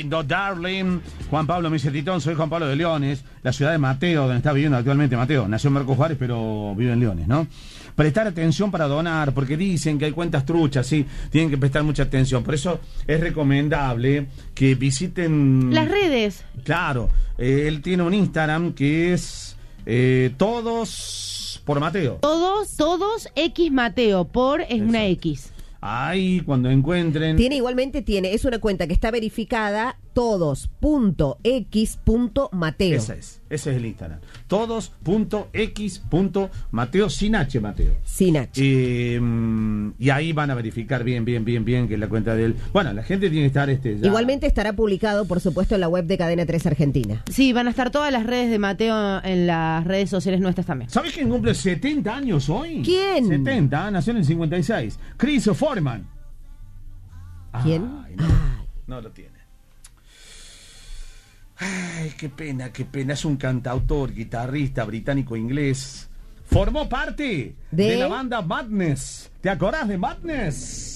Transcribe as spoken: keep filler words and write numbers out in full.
lindo, darling. Juan Pablo me dice, Titón, soy Juan Pablo de Leones, la ciudad de Mateo, donde está viviendo actualmente Mateo. Nació en Marcos Juárez, pero vive en Leones, ¿no? Prestar atención para donar, porque dicen que hay cuentas truchas, sí, tienen que prestar mucha atención. Por eso es recomendable que visiten... las redes. Claro, eh, él tiene un Instagram que es eh, todos por Mateo. Todos, todos X Mateo, por es Exacto. una X. Ahí, cuando encuentren... Tiene igualmente, tiene, es una cuenta que está verificada, todos punto x punto mateo. Ese es, ese es el Instagram. todos punto x punto mateo, sin H, Mateo. Sin H. Eh, y ahí van a verificar bien, bien, bien, bien que es la cuenta de él. Bueno, la gente tiene que estar este ya. Igualmente estará publicado, por supuesto, en la web de Cadena tres Argentina. Sí, van a estar todas las redes de Mateo en las redes sociales nuestras también. ¿Sabes quién cumple setenta años hoy? ¿Quién? setenta, nació en el cincuenta y seis. Chris Foreman. ¿Quién? Ay, no, Ay. no lo tiene. Ay, qué pena, qué pena. Es un cantautor, guitarrista británico-inglés. Formó parte ¿De? de la banda Madness. ¿Te acordás de Madness?